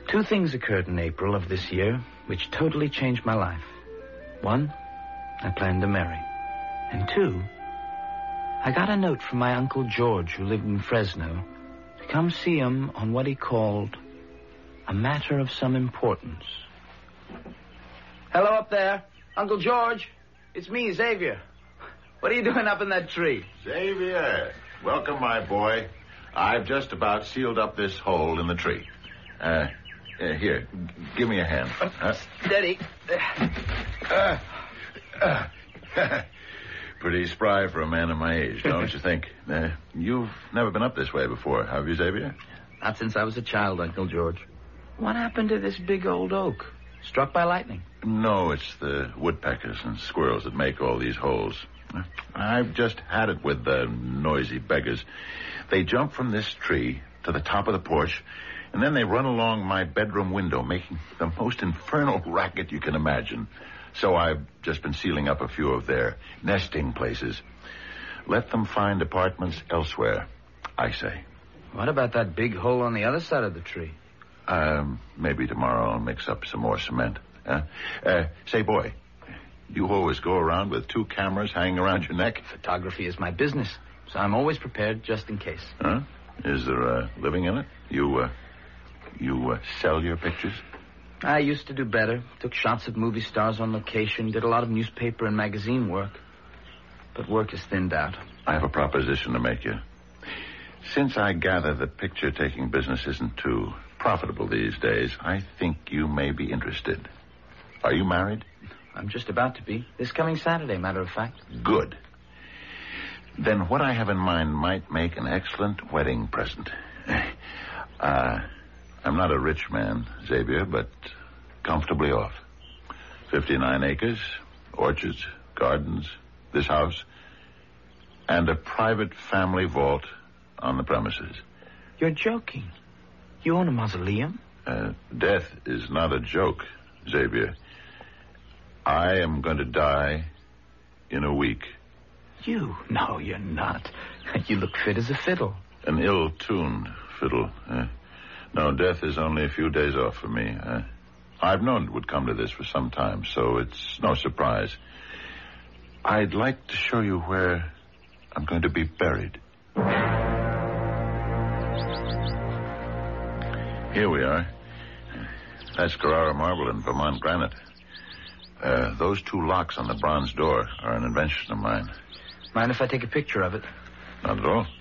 Two things occurred in April of this year which totally changed my life. One, I planned to marry. And two, I got a note from my Uncle George, who lived in Fresno, to come see him on what he called a matter of some importance. Hello up there. Uncle George. It's me, Xavier. What are you doing up in that tree? Xavier, welcome, my boy. I've just about sealed up this hole in the tree. Here, give me a hand. Steady. Pretty spry for a man of my age, don't you think? You've never been up this way before, have you, Xavier? Not since I was a child, Uncle George. What happened to this big old oak? Struck by lightning? No, it's the woodpeckers and squirrels that make all these holes. I've just had it with the noisy beggars. They jump from this tree to the top of the porch, and then they run along my bedroom window, making the most infernal racket you can imagine. So I've just been sealing up a few of their nesting places. Let them find apartments elsewhere, I say. What about that big hole on the other side of the tree? Maybe tomorrow I'll mix up some more cement. Say, boy, you always go around with 2 cameras hanging around your neck? Photography is my business, so I'm always prepared just in case. Huh? Is there a living in it? You sell your pictures? I used to do better. Took shots of movie stars on location, did a lot of newspaper and magazine work. But work is thinned out. I have a proposition to make you. Since I gather that picture-taking business isn't too profitable these days, I think you may be interested. Are you married? I'm just about to be. This coming Saturday, matter of fact. Good. Then what I have in mind might make an excellent wedding present. I'm not a rich man, Xavier, but comfortably off. 59 acres, orchards, gardens, this house, and a private family vault on the premises. You're joking. You own a mausoleum? Death is not a joke, Xavier. I am going to die in a week. You? No, you're not. You look fit as a fiddle. An ill-tuned fiddle. No, death is only a few days off for me. I've known it would come to this for some time, so it's no surprise. I'd like to show you where I'm going to be buried. Here we are. That's Carrara marble and Vermont granite. Those 2 locks on the bronze door are an invention of mine. Mind if I take a picture of it? Not at all.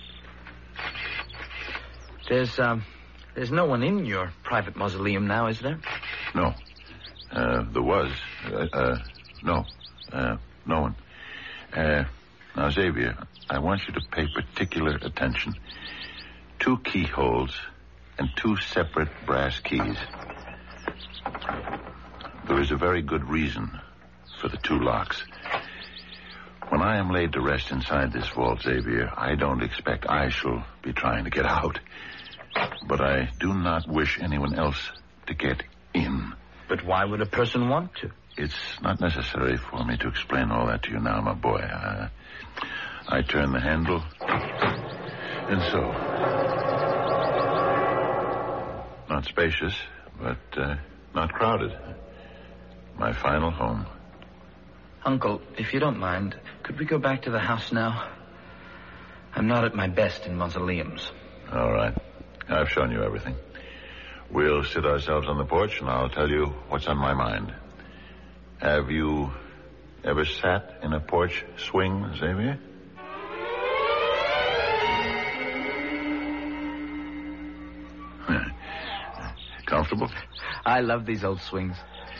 There's no one in your private mausoleum now, is there? No. There was. No. No one. Now, Xavier, I want you to pay particular attention. 2 keyholes and 2 separate brass keys. There is a very good reason for the 2 locks. When I am laid to rest inside this vault, Xavier, I don't expect I shall be trying to get out. But I do not wish anyone else to get in. But why would a person want to? It's not necessary for me to explain all that to you now, my boy. I turn the handle, and so. Not spacious, but not crowded. My final home. Uncle, if you don't mind, could we go back to the house now? I'm not at my best in mausoleums. All right. I've shown you everything. We'll sit ourselves on the porch, and I'll tell you what's on my mind. Have you ever sat in a porch swing, Xavier? Comfortable? I love these old swings.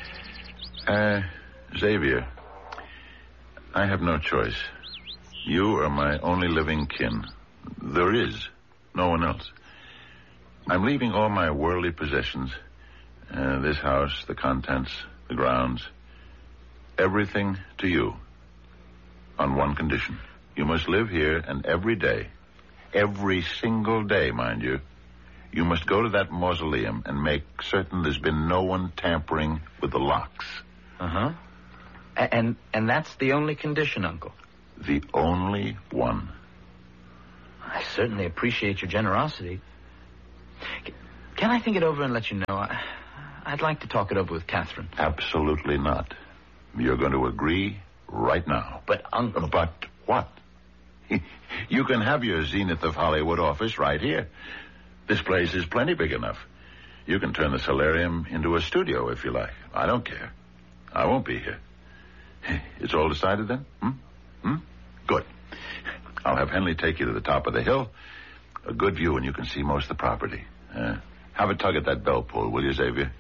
Xavier, I have no choice. You are my only living kin. There is no one else. I'm leaving all my worldly possessions, this house, the contents, the grounds, everything to you, on one condition. You must live here, and every day, every single day, mind you, you must go to that mausoleum and make certain there's been no one tampering with the locks. Uh-huh. And that's the only condition, Uncle? The only one. I certainly appreciate your generosity. Can I think it over and let you know? I'd like to talk it over with Catherine. Absolutely not. You're going to agree right now. But, Uncle... But what? You can have your Zenith of Hollywood office right here. This place is plenty big enough. You can turn the solarium into a studio if you like. I don't care. I won't be here. It's all decided then? Good. I'll have Henley take you to the top of the hill. A good view, and you can see most of the property. Have a tug at that bell pull, will you, Xavier?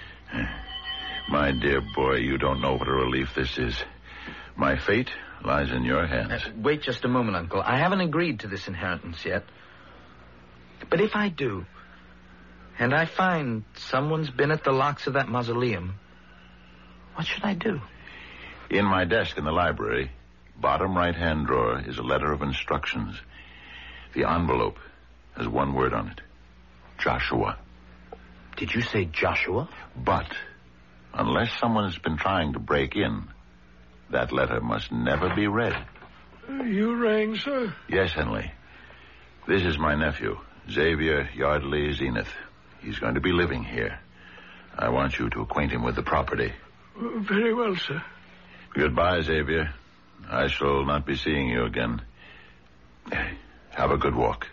My dear boy, you don't know what a relief this is. My fate lies in your hands. Wait just a moment, Uncle. I haven't agreed to this inheritance yet. But if I do, and I find someone's been at the locks of that mausoleum, what should I do? In my desk in the library, bottom right-hand drawer, is a letter of instructions. The envelope has one word on it. Joshua. Did you say Joshua? But, unless someone has been trying to break in, that letter must never be read. You rang, sir? Yes, Henley. This is my nephew, Xavier Yardley Zenith. He's going to be living here. I want you to acquaint him with the property. Very well, sir. Goodbye, Xavier. I shall not be seeing you again. Have a good walk.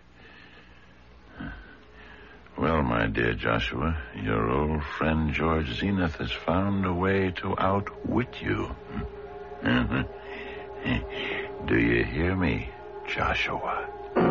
Well, my dear Joshua, your old friend George Zenith has found a way to outwit you. Do you hear me, Joshua?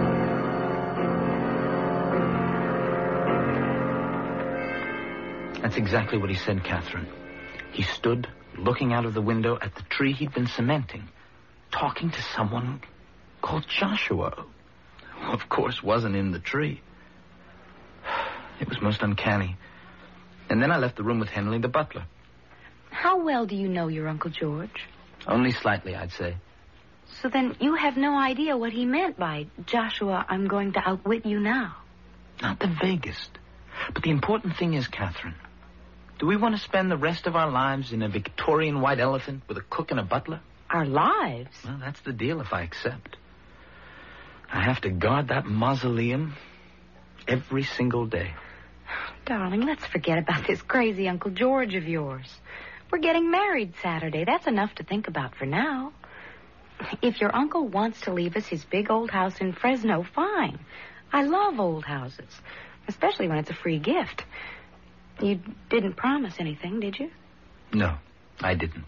That's exactly what he said, Catherine. He stood looking out of the window at the tree he'd been cementing, talking to someone called Joshua, who, of course, wasn't in the tree. It was most uncanny. And then I left the room with Henley, the butler. How well do you know your Uncle George? Only slightly, I'd say. So then you have no idea what he meant by, Joshua, I'm going to outwit you now. Not the vaguest. But the important thing is, Catherine, do we want to spend the rest of our lives in a Victorian white elephant with a cook and a butler? Our lives? Well, that's the deal if I accept. I have to guard that mausoleum every single day. Darling, let's forget about this crazy Uncle George of yours. We're getting married Saturday. That's enough to think about for now. If your uncle wants to leave us his big old house in Fresno, fine. I love old houses, especially when it's a free gift. You didn't promise anything, did you? No, I didn't.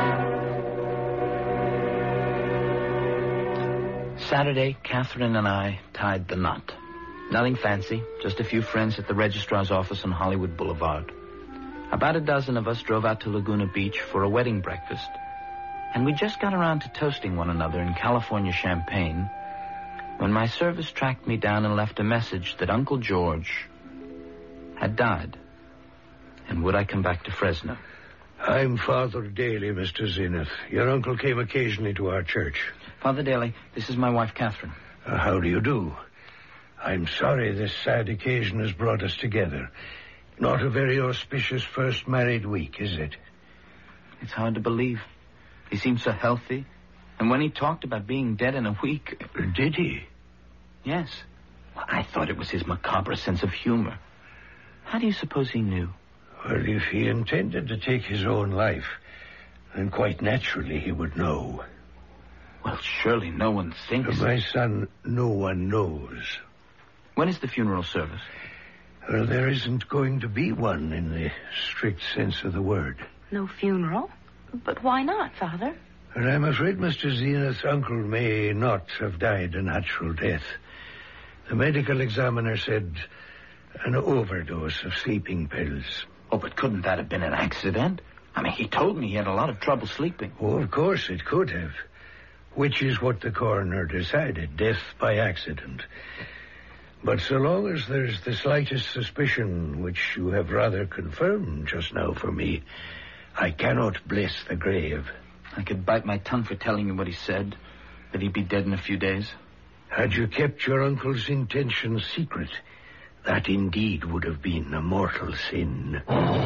Saturday, Catherine and I tied the knot. Nothing fancy, just a few friends at the registrar's office on Hollywood Boulevard. About a dozen of us drove out to Laguna Beach for a wedding breakfast, and we just got around to toasting one another in California champagne when my service tracked me down and left a message that Uncle George had died. And would I come back to Fresno? I'm Father Daly, Mr. Zenith. Your uncle came occasionally to our church. Father Daly, this is my wife, Catherine. How do you do? I'm sorry this sad occasion has brought us together. Not a very auspicious first married week, is it? It's hard to believe. He seemed so healthy. And when he talked about being dead in a week... Did he? Yes. I thought it was his macabre sense of humor. How do you suppose he knew? Well, if he intended to take his own life, then quite naturally he would know. Well, surely no one thinks... My son, no one knows. When is the funeral service? Well, there isn't going to be one in the strict sense of the word. No funeral? But why not, Father? Well, I'm afraid Mr. Zenith's uncle may not have died a natural death. The medical examiner said an overdose of sleeping pills. Oh, but couldn't that have been an accident? I mean, he told me he had a lot of trouble sleeping. Oh, of course it could have. Which is what the coroner decided, death by accident. But so long as there's the slightest suspicion, which you have rather confirmed just now for me, I cannot bless the grave. I could bite my tongue for telling you what he said, that he'd be dead in a few days. Had you kept your uncle's intentions secret, that indeed would have been a mortal sin.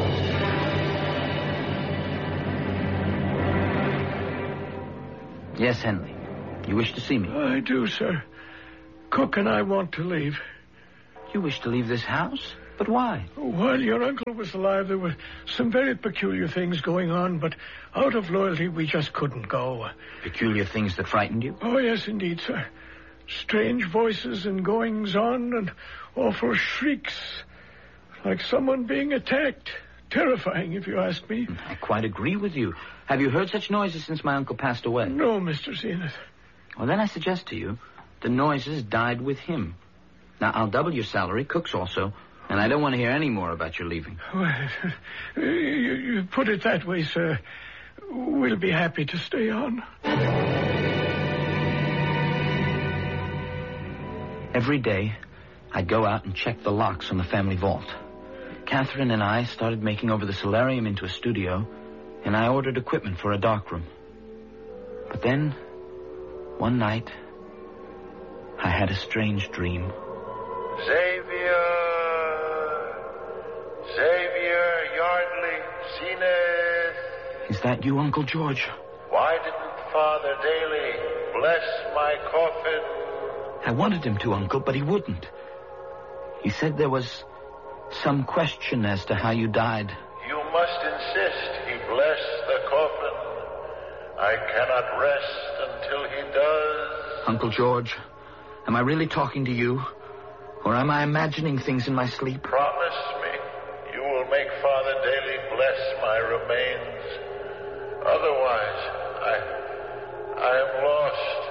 Yes, Henley. You wish to see me? I do, sir. Cook and I want to leave. You wish to leave this house? But why? While your uncle was alive, there were some very peculiar things going on, but out of loyalty, we just couldn't go. Peculiar things that frightened you? Oh, yes, indeed, sir. Strange voices and goings-on and awful shrieks. Like someone being attacked. Terrifying, if you ask me. I quite agree with you. Have you heard such noises since my uncle passed away? No, Mr. Zenith. Well, then I suggest to you, the noises died with him. Now, I'll double your salary, Cook's also, and I don't want to hear any more about your leaving. Well, you put it that way, sir. We'll be happy to stay on. Every day, I'd go out and check the locks on the family vault. Catherine and I started making over the solarium into a studio, and I ordered equipment for a darkroom. But then, one night, I had a strange dream. Xavier Yardley, Zenith. Is that you, Uncle George? Why didn't Father Daly bless my coffin? I wanted him to, Uncle, but he wouldn't. He said there was some question as to how you died. You must insist he bless the coffin. I cannot rest until he does. Uncle George, am I really talking to you? Or am I imagining things in my sleep? Promise me you will make Father Daly bless my remains. Otherwise, I am lost.